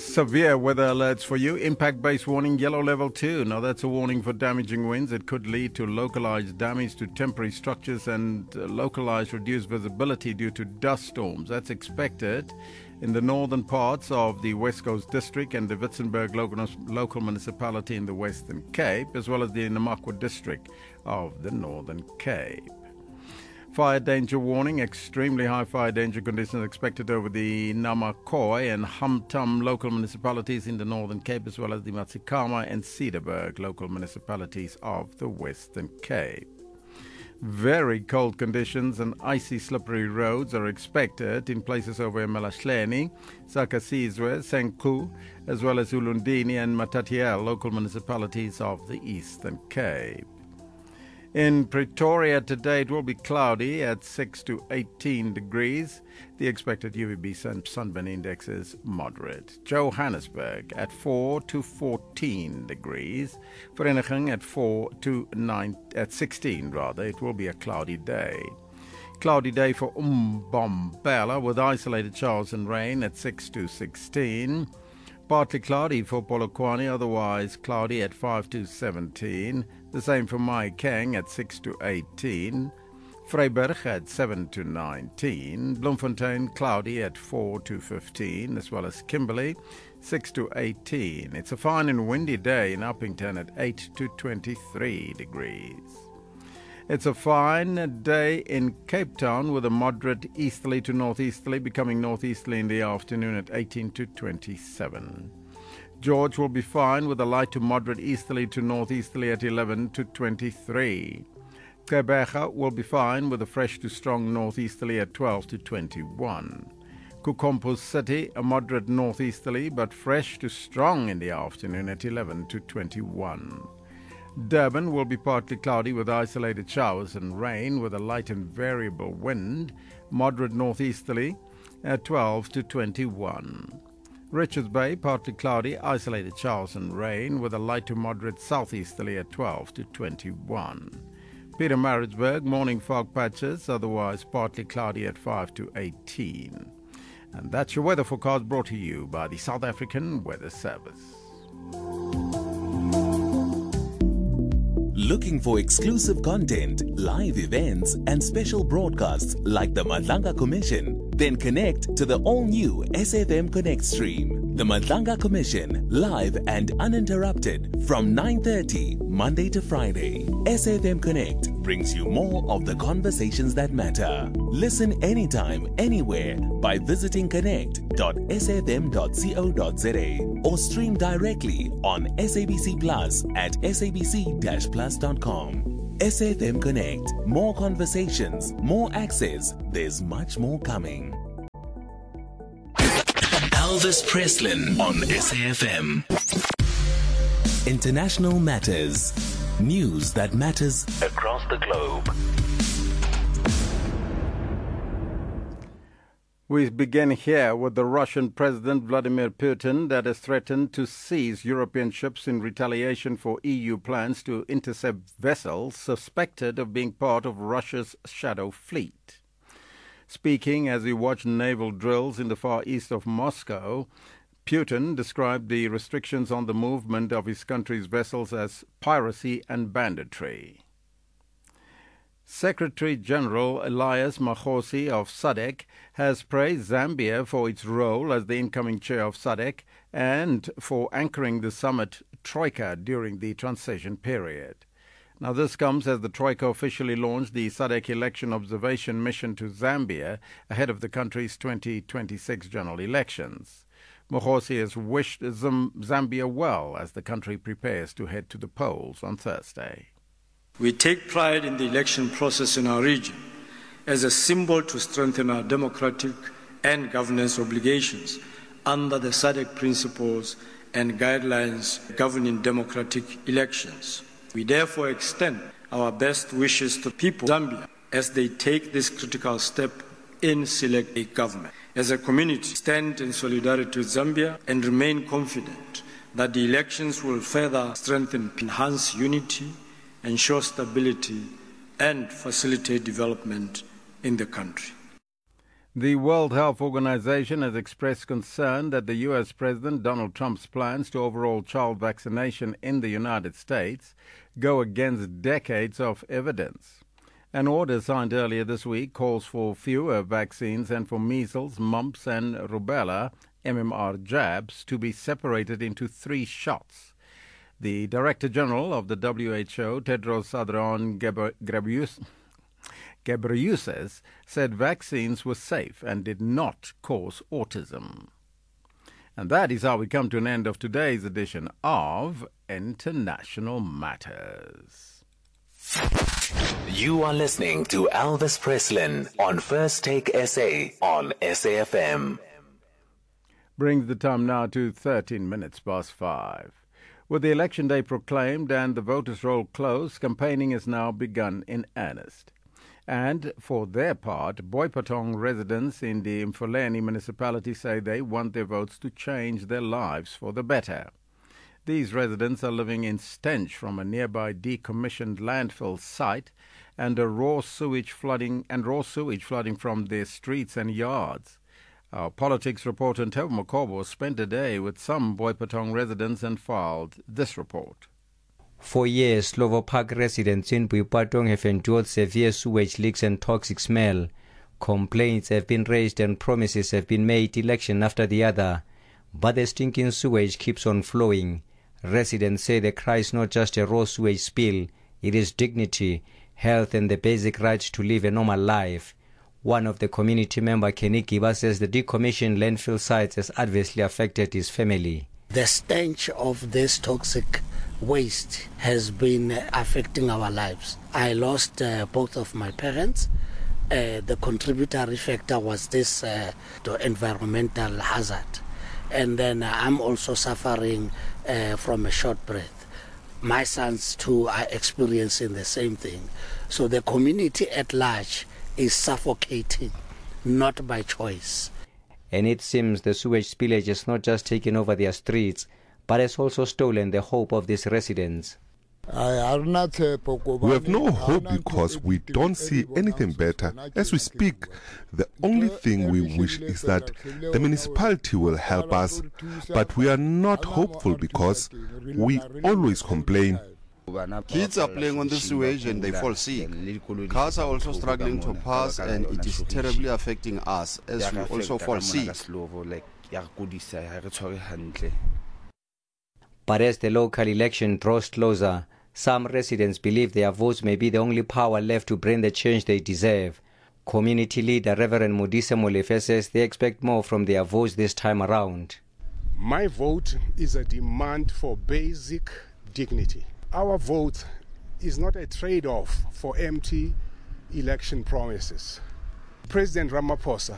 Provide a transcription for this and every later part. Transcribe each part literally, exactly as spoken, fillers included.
Severe weather alerts for you. Impact-based warning, yellow level two. Now that's a warning for damaging winds. It could lead to localized damage to temporary structures and uh, localized reduced visibility due to dust storms. That's expected in the northern parts of the West Coast District and the Witzenberg local, local municipality in the Western Cape, as well as the Namakwa District of the Northern Cape. Fire danger warning, extremely high fire danger conditions expected over the Namakwa and Hamtam local municipalities in the Northern Cape, as well as the Matsikama and Cedarburg local municipalities of the Western Cape. Very cold conditions and icy slippery roads are expected in places over Emelashleni, Sakasizwe, Senku, as well as Ulundini and Matatiele local municipalities of the Eastern Cape. In Pretoria today, it will be cloudy at six to eighteen degrees. The expected U V B sun, sunburn index is moderate. Johannesburg at four to fourteen degrees. Vereniging at four to nine, at sixteen rather. It will be a cloudy day. Cloudy day for Umbombela with isolated showers and rain at six to sixteen. Partly cloudy for Polokwane, otherwise cloudy at five to seventeen. The same for Maikeng at six to eighteen. Vryburg at seven to nineteen. Bloemfontein cloudy at four to fifteen, as well as Kimberley six to eighteen. It's a fine and windy day in Uppington at eight to twenty-three degrees. It's a fine day in Cape Town with a moderate easterly to northeasterly, becoming northeasterly in the afternoon at eighteen to twenty-seven. George will be fine with a light to moderate easterly to northeasterly at eleven to twenty-three. Gqeberha will be fine with a fresh to strong northeasterly at twelve to twenty-one. Kukompo City, a moderate northeasterly but fresh to strong in the afternoon at eleven to twenty-one. Durban will be partly cloudy with isolated showers and rain with a light and variable wind, moderate northeasterly at twelve to twenty-one. Richards Bay, partly cloudy, isolated showers and rain with a light to moderate southeasterly at twelve to twenty-one. Pietermaritzburg, morning fog patches, otherwise partly cloudy at five to eighteen. And that's your weather forecast brought to you by the South African Weather Service. Looking for exclusive content, live events, and special broadcasts like the Madlanga Commission? Then connect to the all-new S F M Connect stream. The Madlanga Commission, live and uninterrupted from nine thirty, Monday to Friday. S F M Connect brings you more of the conversations that matter. Listen anytime, anywhere by visiting connect dot s f m dot co dot z a or stream directly on S A B C Plus at s a b c dash plus dot com. S F M Connect. More conversations, more access. There's much more coming. Elvis Preslin on S A F M. International Matters. News that matters across the globe. We begin here with the Russian President Vladimir Putin that has threatened to seize European ships in retaliation for E U plans to intercept vessels suspected of being part of Russia's shadow fleet. Speaking as he watched naval drills in the far east of Moscow, Putin described the restrictions on the movement of his country's vessels as piracy and banditry. Secretary-General Elias Makhosi of S A D C has praised Zambia for its role as the incoming chair of S A D C and for anchoring the summit Troika during the transition period. Now, this comes as the Troika officially launched the S A D C election observation mission to Zambia ahead of the country's twenty twenty-six general elections. Makhosi has wished Zambia well as the country prepares to head to the polls on Thursday. We take pride in the election process in our region as a symbol to strengthen our democratic and governance obligations under the S A D C principles and guidelines governing democratic elections. We therefore extend our best wishes to the people of Zambia as they take this critical step in selecting a government. As a community, stand in solidarity with Zambia and remain confident that the elections will further strengthen, enhance unity, ensure stability, and facilitate development in the country. The World Health Organization has expressed concern that the U S President Donald Trump's plans to overhaul child vaccination in the United States go against decades of evidence. An order signed earlier this week calls for fewer vaccines and for measles, mumps and rubella M M R jabs to be separated into three shots. The Director General of the W H O, Tedros Adhanom Ghebreyesus, Ghebreyesus said vaccines were safe and did not cause autism. And that is how we come to an end of today's edition of International Matters. You are listening to Elvis Preslin on First Take S A on S A F M. Brings the time now to thirteen minutes past five. With the election day proclaimed and the voters' roll closed, campaigning has now begun in earnest. And for their part, Boipatong residents in the Mfuleni municipality say they want their votes to change their lives for the better. These residents are living in stench from a nearby decommissioned landfill site and a raw sewage flooding and raw sewage flooding from their streets and yards. Our politics reporter Ntebo Makobo spent a day with some Boipatong residents and filed this report. For years, Slovo Park residents in Boipatong have endured severe sewage leaks and toxic smell. Complaints have been raised and promises have been made election after the other. But the stinking sewage keeps on flowing. Residents say the cry is not just a raw sewage spill, it is dignity, health and the basic right to live a normal life. One of the community member, Kenny Giba, says the decommissioned landfill sites has adversely affected his family. The stench of this toxic waste has been affecting our lives. I lost uh, both of my parents. Uh, the contributory factor was this uh, the environmental hazard. And then uh, I'm also suffering uh, from a short breath. My sons too are experiencing the same thing. So the community at large is suffocating, not by choice. And it seems the sewage spillage has not just taken over their streets, but has also stolen the hope of these residents. We have no hope because we don't see anything better. As we speak, the only thing we wish is that the municipality will help us, but we are not hopeful because we always complain. Kids are playing on the sewage and they fall sick. Cars are also struggling to pass and it is terribly affecting us as we also fall sick. But as the local election draws closer, some residents believe their votes may be the only power left to bring the change they deserve. Community leader Reverend Modise Molefe says they expect more from their votes this time around. My vote is a demand for basic dignity. Our vote is not a trade-off for empty election promises. President Ramaphosa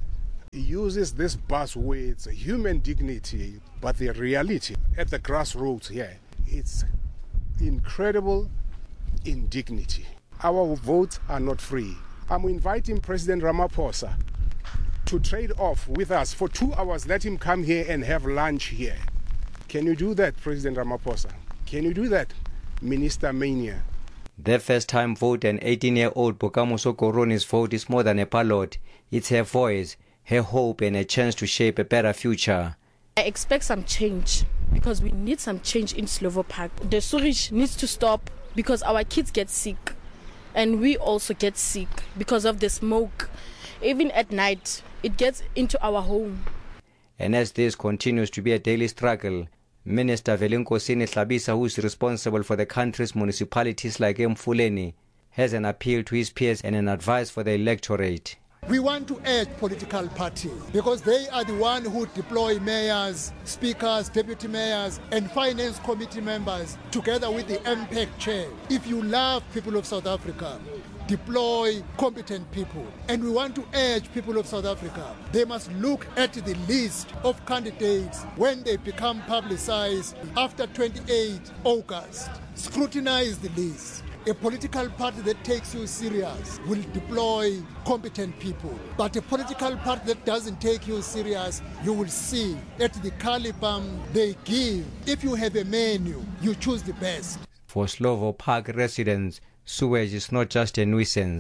uses this buzzwords, human dignity, but the reality at the grassroots here, it's incredible indignity. Our votes are not free. I'm inviting President Ramaphosa to trade off with us for two hours. Let him come here and have lunch here. Can you do that, President Ramaphosa? Can you do that, Minister Mania? The first-time vote, an eighteen-year-old Bokamoso Koroni's vote is more than a ballot. It's her voice, her hope and a chance to shape a better future. I expect some change because we need some change in Slovo Park. The sewage needs to stop because our kids get sick and we also get sick because of the smoke. Even at night, it gets into our home. And as this continues to be a daily struggle, Minister Velinkosini Hlabisa, who is responsible for the country's municipalities like Mfuleni, has an appeal to his peers and an advice for the electorate. We want to urge political parties because they are the ones who deploy mayors, speakers, deputy mayors and finance committee members together with the M P E C chair. If you love people of South Africa, deploy competent people. And we want to urge people of South Africa, they must look at the list of candidates when they become publicized after twenty-eighth August. Scrutinize the list. A political party that takes you serious will deploy competent people. But a political party that doesn't take you serious, you will see at the caliber they give. If you have a menu, you choose the best. For Slovo Park residents, sewage is not just a nuisance,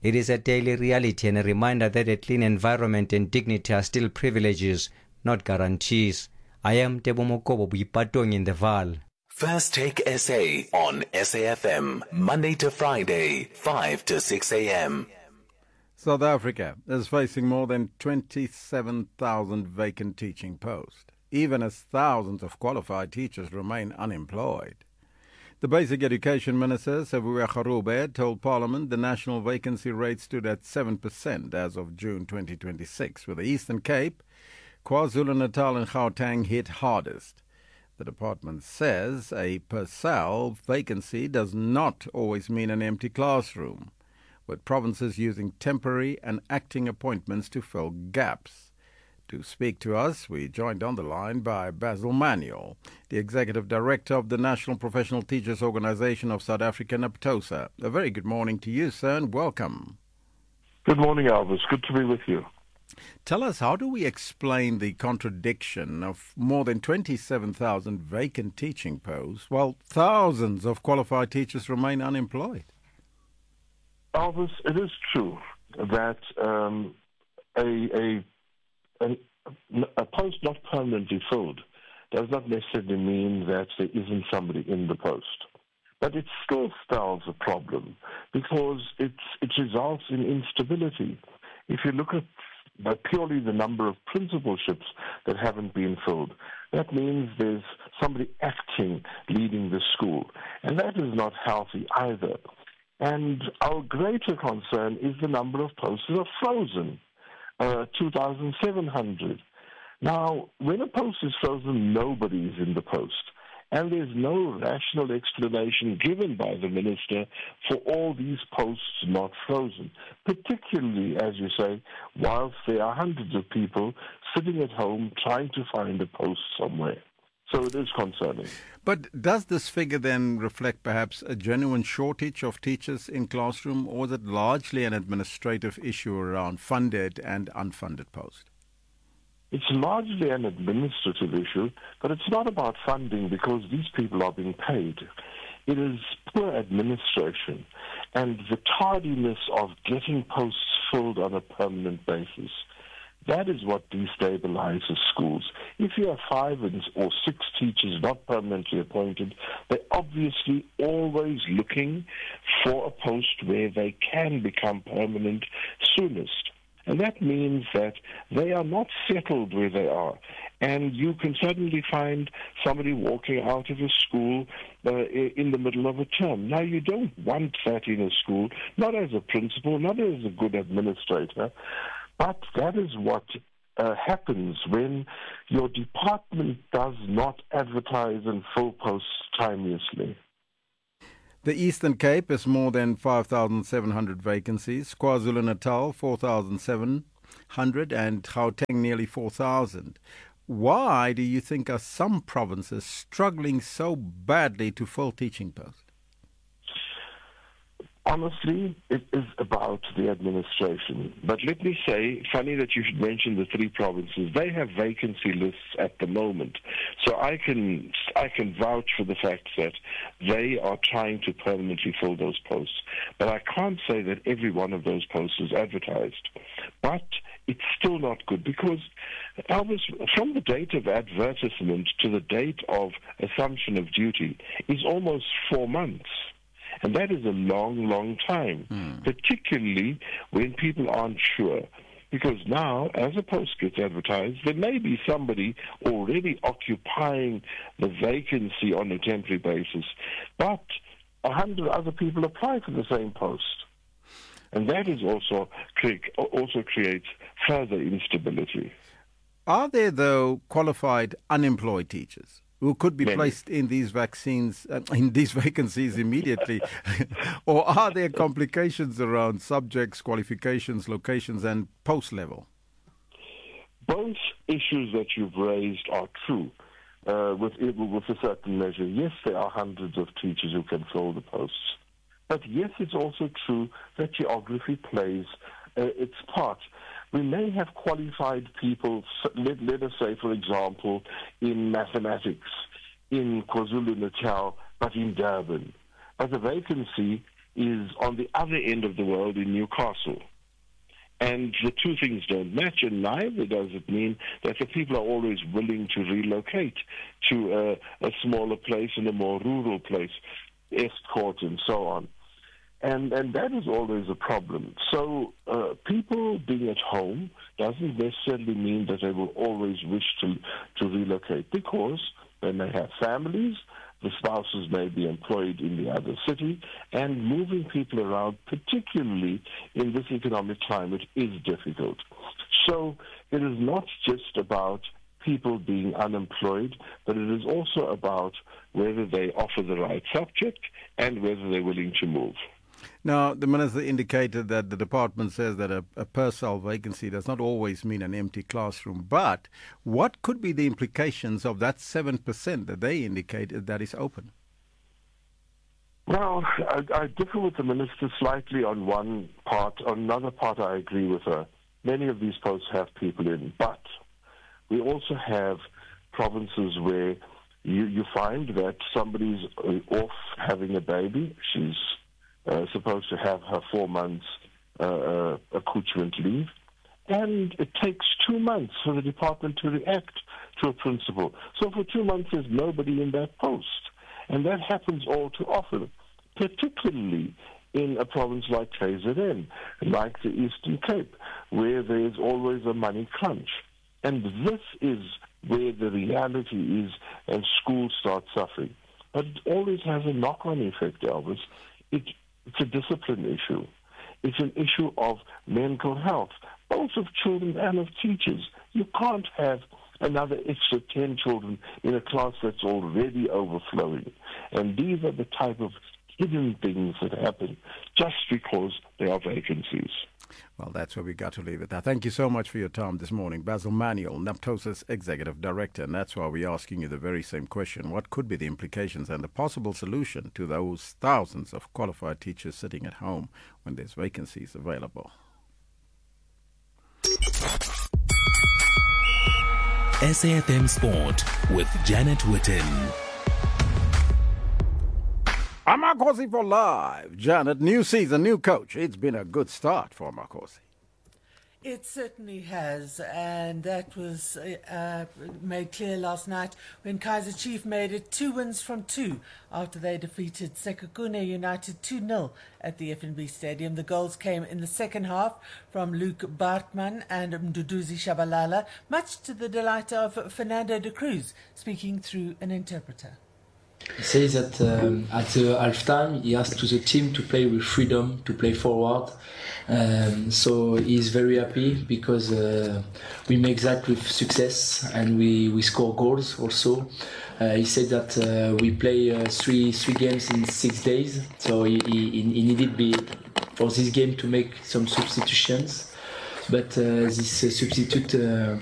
It is a daily reality and a reminder that a clean environment and dignity are still privileges, not guarantees. I am Tebo Mokobo Buipatong in the Val. First Take S A on S A F M, Monday to Friday, five to six a.m. South Africa is facing more than twenty-seven thousand vacant teaching posts, even as thousands of qualified teachers remain unemployed. The Basic Education Minister, Sibuya Kharube, told Parliament the national vacancy rate stood at seven percent as of June twenty twenty-six, with the Eastern Cape, KwaZulu-Natal and Gauteng hit hardest. The department says a per cell vacancy does not always mean an empty classroom, with provinces using temporary and acting appointments to fill gaps. To speak to us, we joined on the line by Basil Manuel, the Executive Director of the National Professional Teachers Organisation of South Africa, NAPTOSA. A very good morning to you, sir, and welcome. Good morning, Elvis. Good to be with you. Tell us, how do we explain the contradiction of more than twenty-seven thousand vacant teaching posts while thousands of qualified teachers remain unemployed? Elvis, it is true that um, a, a, a, a post not permanently filled does not necessarily mean that there isn't somebody in the post. But it still spells a problem because it's, it results in instability. If you look at but purely the number of principalships that haven't been filled, that means there's somebody acting, leading the school. And that is not healthy either. And our greater concern is the number of posts that are frozen, uh, two thousand seven hundred. Now, when a post is frozen, nobody is in the post. And there's no rational explanation given by the minister for all these posts not frozen, particularly, as you say, whilst there are hundreds of people sitting at home trying to find a post somewhere. So it is concerning. But does this figure then reflect perhaps a genuine shortage of teachers in classroom, or is it largely an administrative issue around funded and unfunded posts? It's largely an administrative issue, but it's not about funding because these people are being paid. It is poor administration and the tardiness of getting posts filled on a permanent basis. That is what destabilizes schools. If you have five or six teachers not permanently appointed, they're obviously always looking for a post where they can become permanent soonest. And that means that they are not settled where they are. And you can suddenly find somebody walking out of a school uh, in the middle of a term. Now, you don't want that in a school, not as a principal, not as a good administrator, but that is what uh, happens when your department does not advertise and fill posts timeously. The Eastern Cape is more than five thousand seven hundred vacancies, KwaZulu-Natal four thousand seven hundred and Gauteng nearly four thousand. Why do you think are some provinces struggling so badly to fill teaching posts? Honestly, it is about the administration. But let me say, funny that you should mention the three provinces. They have vacancy lists at the moment. So I can I can vouch for the fact that they are trying to permanently fill those posts. But I can't say that every one of those posts is advertised. But it's still not good because, Elvis, from the date of advertisement to the date of assumption of duty is almost four months. And that is a long, long time, mm. particularly when people aren't sure. Because now, as a post gets advertised, there may be somebody already occupying the vacancy on a temporary basis, but a hundred other people apply for the same post. And that is also, also creates further instability. Are there, though, qualified unemployed teachers who could be Many. placed in these vaccines, uh, in these vacancies immediately? Or are there complications around subjects, qualifications, locations, and post level? Both issues that you've raised are true uh, with, with a certain measure. Yes, there are hundreds of teachers who can fill the posts. But yes, it's also true that geography plays uh, its part. We may have qualified people, let, let us say, for example, in mathematics, in KwaZulu-Natal, but in Durban. But the vacancy is on the other end of the world in Newcastle. And the two things don't match, and neither does it mean that the people are always willing to relocate to a, a smaller place and a more rural place, Estcourt and so on. And and that is always a problem. So uh, people being at home doesn't necessarily mean that they will always wish to, to relocate, because they may have families, the spouses may be employed in the other city, and moving people around, particularly in this economic climate, is difficult. So it is not just about people being unemployed, but it is also about whether they offer the right subject and whether they're willing to move. Now, the Minister indicated that the department says that a, a Purcell vacancy does not always mean an empty classroom. But what could be the implications of that seven percent that they indicated that is open? Well, I, I differ with the Minister slightly on one part. On another part, I agree with her. Many of these posts have people in, but we also have provinces where you, you find that somebody's off having a baby. She's Uh, supposed to have her four months uh, uh, accoutrement leave, and it takes two months for the department to react to a principal. So for two months there's nobody in that post, and that happens all too often, particularly in a province like K Z N, like the Eastern Cape, where there's always a money crunch. And this is where the reality is, and schools start suffering. But it always has a knock-on effect, Elvis. It It's a discipline issue. It's an issue of mental health, both of children and of teachers. You can't have another extra ten children in a class that's already overflowing. And these are the type of hidden things that happen just because there are vacancies. Well, that's where we got to leave it. Now, thank you so much for your time this morning. Basil Manuel, NAPTOSA's Executive Director, and that's why we're asking you the very same question. What could be the implications and the possible solution to those thousands of qualified teachers sitting at home when there's vacancies available? S A F M Sport with Janet Witten. Amakhosi for live. Janet, new season, new coach. It's been a good start for Amakhosi. It certainly has, and that was uh, made clear last night when Kaizer Chiefs made it two wins from two after they defeated Sekhukhune United two nil at the F N B Stadium. The goals came in the second half from Luke Bartman and Mduduzi Shabalala, much to the delight of Fernando de Cruz, speaking through an interpreter. He says that um, at the halftime he asked to the team to play with freedom, to play forward. Um, so he's very happy because uh, we make that with success and we, we score goals also. Uh, he said that uh, we play uh, three three games in six days, so he, he, he needed be for this game to make some substitutions. But uh, this uh, substitute uh,